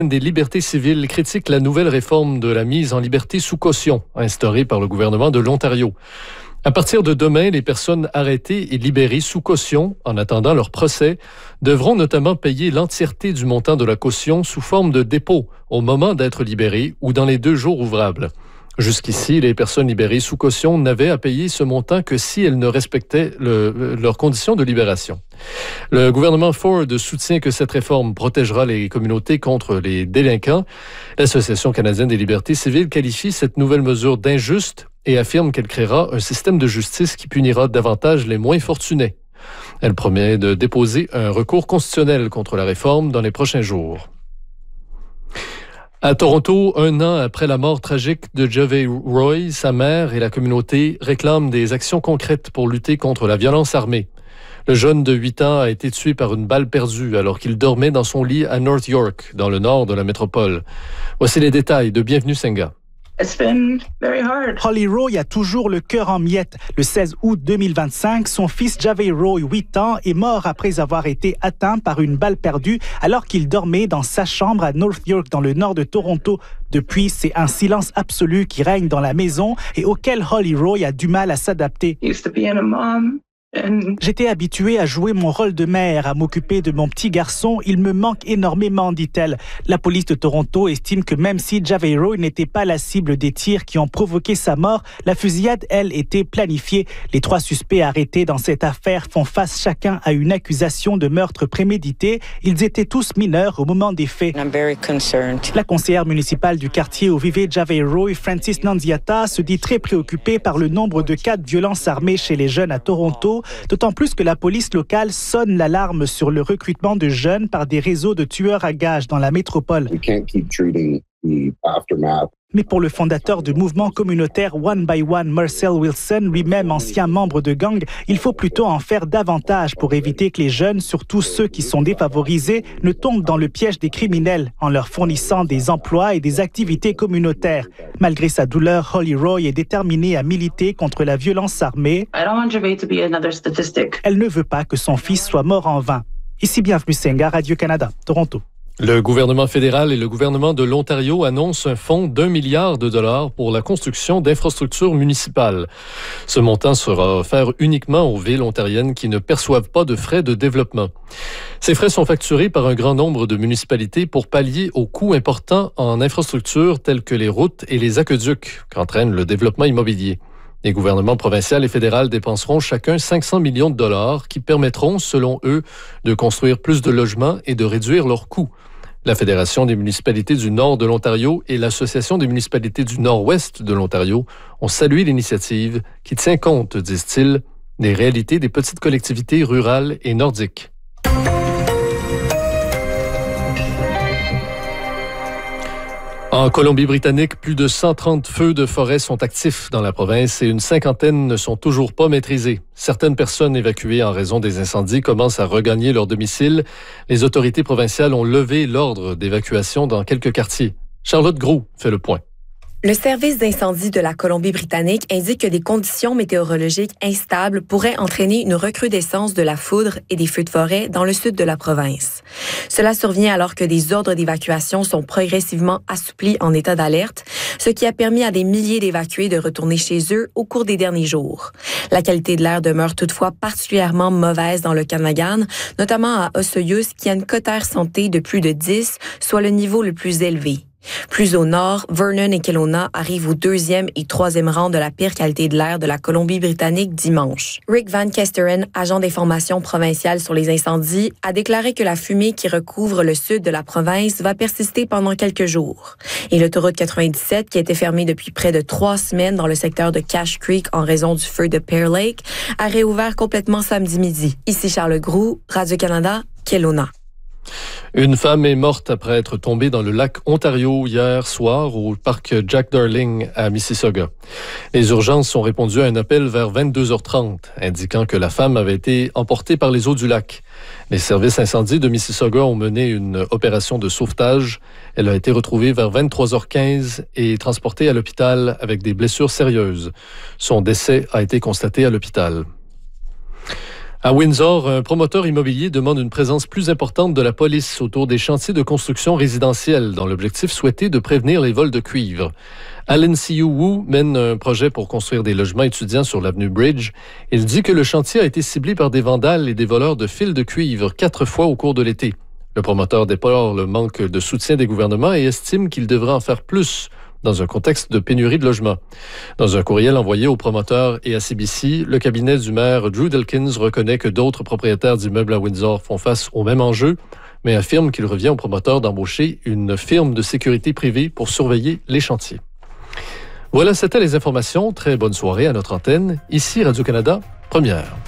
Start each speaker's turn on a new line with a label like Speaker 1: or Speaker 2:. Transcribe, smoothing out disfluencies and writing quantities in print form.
Speaker 1: des libertés civiles critique la nouvelle réforme de la mise en liberté sous caution instaurée par le gouvernement de l'Ontario. À partir de demain, les personnes arrêtées et libérées sous caution, en attendant leur procès, devront notamment payer l'entièreté du montant de la caution sous forme de dépôt au moment d'être libérées ou dans les 2 jours ouvrables. Jusqu'ici, les personnes libérées sous caution n'avaient à payer ce montant que si elles ne respectaient leurs conditions de libération. Le gouvernement Ford soutient que cette réforme protégera les communautés contre les délinquants. L'Association canadienne des libertés civiles qualifie cette nouvelle mesure d'injuste et affirme qu'elle créera un système de justice qui punira davantage les moins fortunés. Elle promet de déposer un recours constitutionnel contre la réforme dans les prochains jours. À Toronto, 1 an après la mort tragique de Javay Roy, sa mère et la communauté réclament des actions concrètes pour lutter contre la violence armée. Le jeune de 8 ans a été tué par une balle perdue alors qu'il dormait dans son lit à North York, dans le nord de la métropole. Voici les détails de Bienvenue Senga.
Speaker 2: It's been very hard.
Speaker 3: Holly Roy a toujours le cœur en miettes. Le 16 août 2025, son fils Javay Roy, 8 ans, est mort après avoir été atteint par une balle perdue alors qu'il dormait dans sa chambre à North York, dans le nord de Toronto. Depuis, c'est un silence absolu qui règne dans la maison et auquel Holly Roy a du mal à s'adapter. J'étais habituée à jouer mon rôle de mère, à m'occuper de mon petit garçon. Il me manque énormément, dit-elle. La police de Toronto estime que même si Javay Roy n'était pas la cible des tirs qui ont provoqué sa mort, la fusillade, elle, était planifiée. Les 3 suspects arrêtés dans cette affaire font face chacun à une accusation de meurtre prémédité. Ils étaient tous mineurs au moment des faits. La conseillère municipale du quartier où vivait Javay Roy, Francis Nunziata, se dit très préoccupée par le nombre de cas de violence armée chez les jeunes à Toronto. D'autant plus que la police locale sonne l'alarme sur le recrutement de jeunes par des réseaux de tueurs à gages dans la métropole. Mais pour le fondateur du mouvement communautaire One by One, Marcel Wilson, lui-même ancien membre de gang, il faut plutôt en faire davantage pour éviter que les jeunes, surtout ceux qui sont défavorisés, ne tombent dans le piège des criminels en leur fournissant des emplois et des activités communautaires. Malgré sa douleur, Holly Roy est déterminée à militer contre la violence armée. Elle ne veut pas que son fils soit mort en vain. Ici Bienvenue Senga, Radio-Canada, Toronto.
Speaker 1: Le gouvernement fédéral et le gouvernement de l'Ontario annoncent un fonds d'1 milliard de dollars pour la construction d'infrastructures municipales. Ce montant sera offert uniquement aux villes ontariennes qui ne perçoivent pas de frais de développement. Ces frais sont facturés par un grand nombre de municipalités pour pallier aux coûts importants en infrastructures telles que les routes et les aqueducs qu'entraîne le développement immobilier. Les gouvernements provincial et fédéral dépenseront chacun 500 millions de dollars qui permettront, selon eux, de construire plus de logements et de réduire leurs coûts. La Fédération des municipalités du nord de l'Ontario et l'Association des municipalités du nord-ouest de l'Ontario ont salué l'initiative qui tient compte, disent-ils, des réalités des petites collectivités rurales et nordiques. En Colombie-Britannique, plus de 130 feux de forêt sont actifs dans la province et une 50aine ne sont toujours pas maîtrisés. Certaines personnes évacuées en raison des incendies commencent à regagner leur domicile. Les autorités provinciales ont levé l'ordre d'évacuation dans quelques quartiers. Charlotte Groux fait le point.
Speaker 4: Le service d'incendie de la Colombie-Britannique indique que des conditions météorologiques instables pourraient entraîner une recrudescence de la foudre et des feux de forêt dans le sud de la province. Cela survient alors que des ordres d'évacuation sont progressivement assouplis en état d'alerte, ce qui a permis à des milliers d'évacués de retourner chez eux au cours des derniers jours. La qualité de l'air demeure toutefois particulièrement mauvaise dans le Okanagan, notamment à Osoyoos, qui a une cote air santé de plus de 10, soit le niveau le plus élevé. Plus au nord, Vernon et Kelowna arrivent au 2e et 3e rang de la pire qualité de l'air de la Colombie-Britannique dimanche. Rick Van Kesteren, agent d'information provinciale sur les incendies, a déclaré que la fumée qui recouvre le sud de la province va persister pendant quelques jours. Et l'autoroute 97, qui a été fermée depuis près de 3 semaines dans le secteur de Cache Creek en raison du feu de Pear Lake, a réouvert complètement samedi midi. Ici Charles Groux, Radio-Canada, Kelowna.
Speaker 1: Une femme est morte après être tombée dans le lac Ontario hier soir au parc Jack Darling à Mississauga. Les urgences ont répondu à un appel vers 22h30, indiquant que la femme avait été emportée par les eaux du lac. Les services incendies de Mississauga ont mené une opération de sauvetage. Elle a été retrouvée vers 23h15 et transportée à l'hôpital avec des blessures sérieuses. Son décès a été constaté à l'hôpital. À Windsor, un promoteur immobilier demande une présence plus importante de la police autour des chantiers de construction résidentielle dans l'objectif souhaité de prévenir les vols de cuivre. Alan Siu Wu mène un projet pour construire des logements étudiants sur l'avenue Bridge. Il dit que le chantier a été ciblé par des vandales et des voleurs de fils de cuivre 4 fois au cours de l'été. Le promoteur déplore le manque de soutien des gouvernements et estime qu'il devrait en faire plus dans un contexte de pénurie de logements. Dans un courriel envoyé aux promoteurs et à CBC, le cabinet du maire Drew Dilkins reconnaît que d'autres propriétaires d'immeubles à Windsor font face au même enjeu, mais affirme qu'il revient aux promoteurs d'embaucher une firme de sécurité privée pour surveiller les chantiers. Voilà, c'était les informations. Très bonne soirée à notre antenne. Ici Radio-Canada, première.